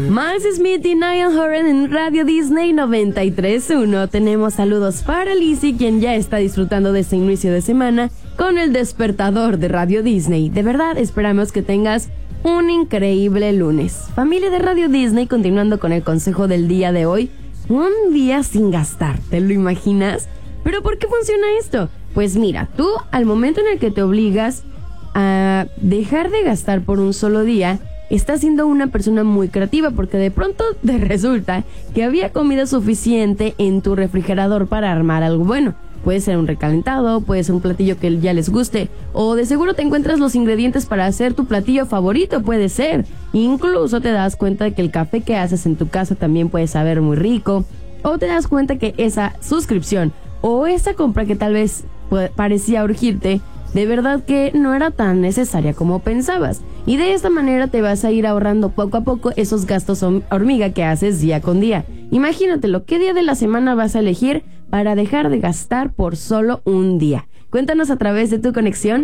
Miles Smith y Niall Horan en Radio Disney 93.1. Tenemos saludos para Lizzie, quien ya está disfrutando de este inicio de semana con el despertador de Radio Disney. De verdad, esperamos que tengas un increíble lunes. Familia de Radio Disney, continuando con el consejo del día de hoy. Un día sin gastar, ¿te lo imaginas? ¿Pero por qué funciona esto? Pues mira, tú al momento en el que te obligas a dejar de gastar por un solo día, estás siendo una persona muy creativa, porque de pronto te resulta que había comida suficiente en tu refrigerador para armar algo bueno. Puede ser un recalentado, puede ser un platillo que ya les guste, o de seguro te encuentras los ingredientes para hacer tu platillo favorito, puede ser. Incluso te das cuenta de que el café que haces en tu casa también puede saber muy rico, o te das cuenta que esa suscripción o esa compra que tal vez parecía urgirte, de verdad que no era tan necesaria como pensabas. Y de esta manera te vas a ir ahorrando poco a poco esos gastos hormiga que haces día con día. Imagínatelo, ¿qué día de la semana vas a elegir para dejar de gastar por solo un día? Cuéntanos a través de tu conexión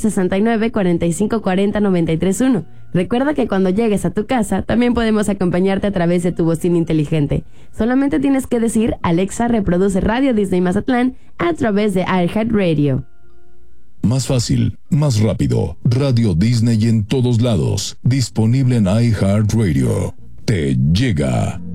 669-4540-931. Recuerda que cuando llegues a tu casa también podemos acompañarte a través de tu bocina inteligente. Solamente tienes que decir: Alexa, reproduce Radio Disney Mazatlán a través de iHeartRadio. Más fácil, más rápido. Radio Disney en todos lados. Disponible en iHeartRadio. Te llega.